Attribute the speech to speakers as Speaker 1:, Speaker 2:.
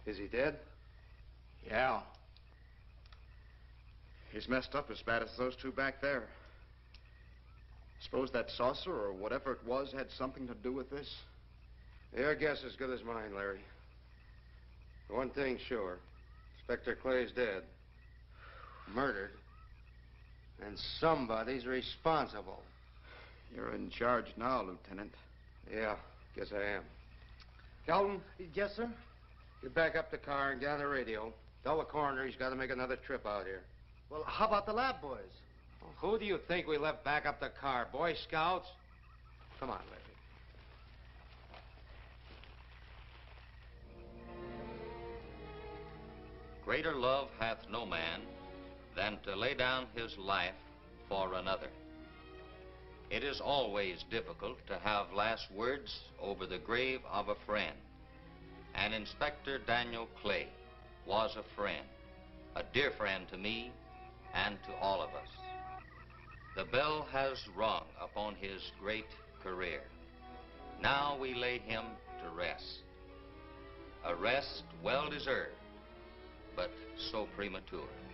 Speaker 1: Is he dead?
Speaker 2: Yeah. He's messed up as bad as those two back there. Suppose that saucer or whatever it was had something to do with this?
Speaker 1: Your guess is as good as mine, Larry. One thing's sure. Inspector Clay's dead. Murdered. And somebody's responsible.
Speaker 2: You're in charge now, Lieutenant.
Speaker 1: Yeah, guess I am.
Speaker 3: Calton? Yes, sir?
Speaker 1: Get back up the car and get on the radio. Tell the coroner he's got to make another trip out here.
Speaker 3: Well, how about the lab boys?
Speaker 1: Well, who do you think we left back up the car? Boy Scouts? Come on, Larry.
Speaker 4: Greater love hath no man than to lay down his life for another. It is always difficult to have last words over the grave of a friend. And Inspector Daniel Clay was a friend, a dear friend to me and to all of us. The bell has rung upon his great career. Now we lay him to rest. A rest well deserved, but so premature.